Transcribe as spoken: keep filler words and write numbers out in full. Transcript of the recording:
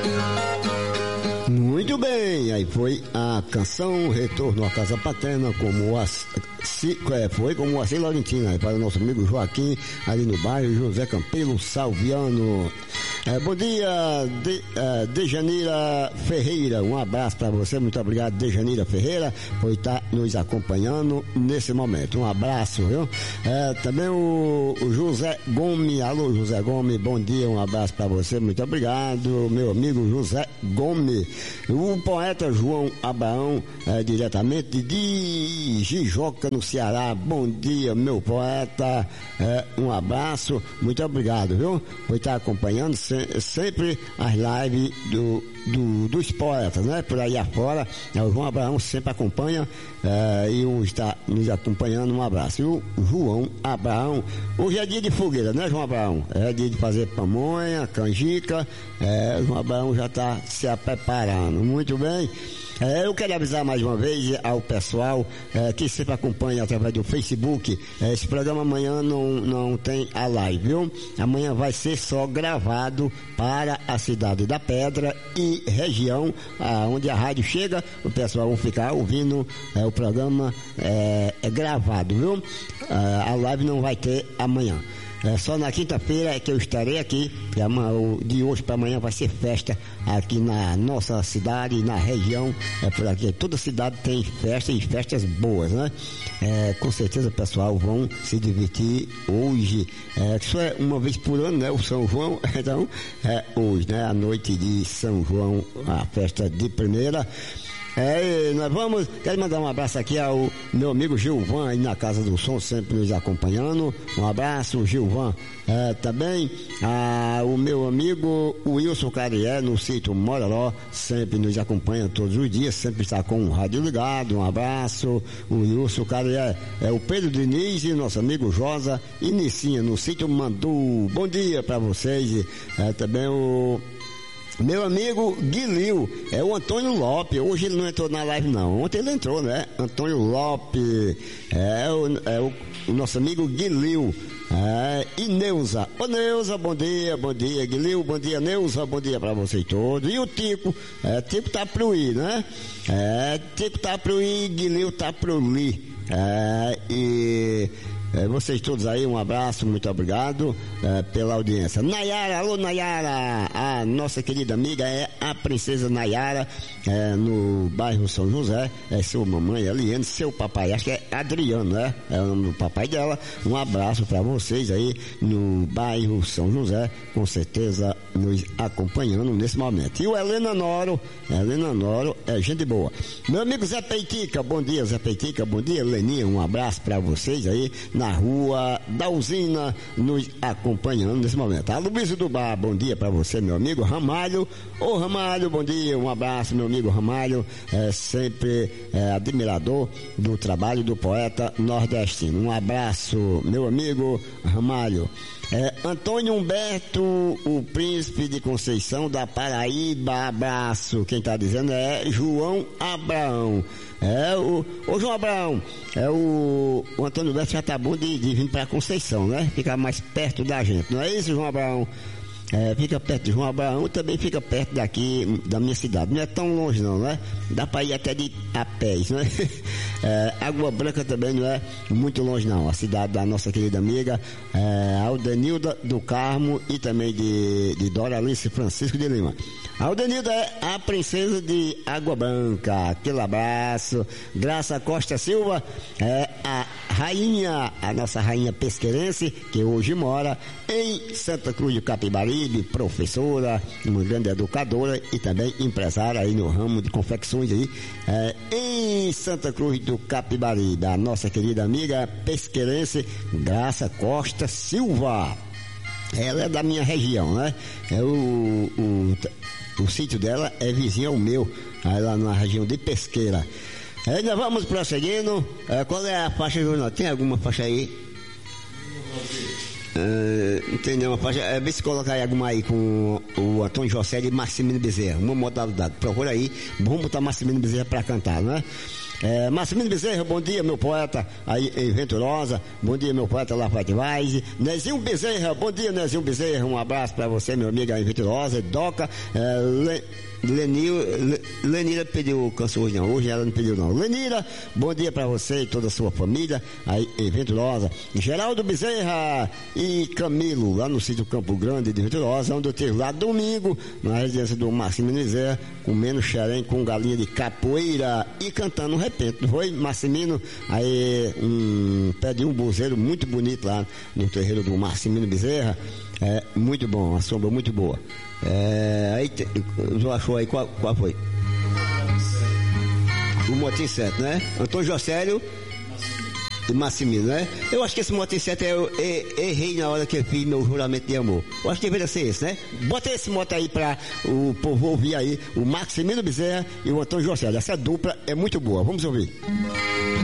Muito bem, aí foi a canção Retorno à Casa Paterna, como a, se, é, foi como o Acei Laurentina, para o nosso amigo Joaquim, ali no bairro José Campelo Salviano. É, bom dia, de, é, Dejanira Ferreira, um abraço para você, muito obrigado, Dejanira Ferreira, por estar nos acompanhando nesse momento. Um abraço, viu? É, também o, o José Gomes, alô José Gomes, bom dia, um abraço para você, muito obrigado, meu amigo José Gomes. O poeta João Abraão, é, diretamente de Jijoca, no Ceará, bom dia, meu poeta, é, um abraço, muito obrigado, viu? Por estar acompanhando sempre as lives do, do, dos poetas, né? Por aí afora, é, o João Abraão sempre acompanha é, e um está nos acompanhando, um abraço. E o João Abraão, hoje é dia de fogueira, né, João Abraão? É dia de fazer pamonha, canjica, é, o João Abraão já está se preparando, muito bem. É, eu quero avisar mais uma vez ao pessoal é, que sempre acompanha através do Facebook, é, esse programa amanhã não, não tem a live, viu? Amanhã vai ser só gravado para a cidade da Pedra e região ah, onde a rádio chega, o pessoal vai ficar ouvindo é, o programa é, é gravado, viu? Ah, a live não vai ter amanhã. É só na quinta-feira é que eu estarei aqui, que amanhã, de hoje para amanhã vai ser festa aqui na nossa cidade, na região, é por aqui. Toda cidade tem festa e festas boas, né? É, com certeza o pessoal vão se divertir hoje. É, isso é uma vez por ano, né? O São João, então é hoje, né? A noite de São João, a festa de primeira. É, nós vamos, quero mandar um abraço aqui ao meu amigo Gilvan aí na Casa do Som, sempre nos acompanhando, um abraço, Gilvan. É, também a, o meu amigo Wilson Carié no sítio Mororó, sempre nos acompanha todos os dias, sempre está com o rádio ligado, um abraço, o Wilson Carié. É o Pedro Diniz e nosso amigo Josa e Nicinha no sítio Mandu, bom dia para vocês. É, também o meu amigo Guilil, é o Antônio Lopes, hoje ele não entrou na live não, ontem ele entrou, né? Antônio Lopes, é o, é o, o nosso amigo Guilil, é, e Neuza, ô Neuza, bom dia, bom dia Guilil, bom dia Neuza, bom dia pra vocês todos, e o Tico, é, Tico tá pro ir, né? É, Tico tá pro ir, Guilil tá pro li, é, e... É, vocês todos aí, um abraço, muito obrigado é, pela audiência. Nayara, alô Nayara, a nossa querida amiga é a princesa Nayara, é, no bairro São José, é sua mamãe Eliane, seu papai, acho que é Adriano, né? É o nome do papai dela. Um abraço para vocês aí no bairro São José, com certeza nos acompanhando nesse momento. E o Helena Noro, Helena Noro é gente boa. Meu amigo Zé Peitica, bom dia Zé Peitica, bom dia Leninha, um abraço para vocês aí na rua da usina, nos acompanhando nesse momento. A Luísa do Bar, bom dia para você, meu amigo Ramalho. Ô Ramalho, bom dia, um abraço, meu amigo Ramalho, é sempre é, admirador do trabalho do poeta nordestino. Um abraço, meu amigo Ramalho. É, Antônio Humberto, o príncipe de Conceição da Paraíba, abraço. Quem tá dizendo é João Abraão. É o, o João Abraão, é o, o Antônio Humberto já tá bom de, de vir pra Conceição, né? Ficar mais perto da gente, não é isso, João Abraão? É, fica perto de João Abraão, também fica perto daqui, da minha cidade. Não é tão longe não, né? Dá para ir até de a pés, né? É, Água Branca também não é muito longe não. A cidade da nossa querida amiga é, Aldenilda do Carmo e também de, de Doralice Francisco de Lima. A Aldenilda é a princesa de Água Branca. Aquele abraço. Graça Costa Silva é a rainha, a nossa rainha pesqueirense, que hoje mora em Santa Cruz do Capibaribe, professora, uma grande educadora e também empresária aí no ramo de confecções aí, é, em Santa Cruz do Capibaribe. A nossa querida amiga pesqueirense, Graça Costa Silva. Ela é da minha região, né? É o, o, o sítio dela é vizinho ao meu, aí lá na região de Pesqueira. Ainda vamos prosseguindo. É, qual é a faixa, Jornal? Tem alguma faixa aí? Uh, não tem nenhuma faixa. É, vê se colocar aí alguma aí com o Antônio José e Maximino Bezerra. Uma modalidade. Procura aí. Vamos botar Maximino Bezerra pra cantar, não é? É, Massimino Bezerra, bom dia, meu poeta aí em Venturosa. Bom dia, meu poeta Lafayette Vaz. Nezinho Bezerra, bom dia, Nezinho Bezerra. Um abraço pra você, meu amigo aí em Venturosa. Doca, é, Le... Lenil, Lenira pediu canção hoje não, hoje ela não pediu não. Lenira, bom dia pra você e toda a sua família aí em Venturosa. Geraldo Bezerra e Camilo, lá no sítio Campo Grande de Venturosa, onde eu estive lá domingo, na residência do Massimino Bezerra, comendo xerém com galinha de capoeira e cantando um repente, não foi, Massimino? Aí um, pede um buzeiro muito bonito lá no terreiro do Massimino Bezerra, é muito bom, uma sombra muito boa. É, aí, já achou aí qual, qual foi? O Motim sete, né? Antônio Jocélio e Massimino, né? Eu acho que esse Motim sete eu, eu errei na hora que eu fiz meu juramento de amor. Eu acho que deveria ser esse, né? Bota esse moto aí pra o povo ouvir aí, o Massimino Bezerra e o Antônio Jocélio. Essa dupla é muito boa, vamos ouvir.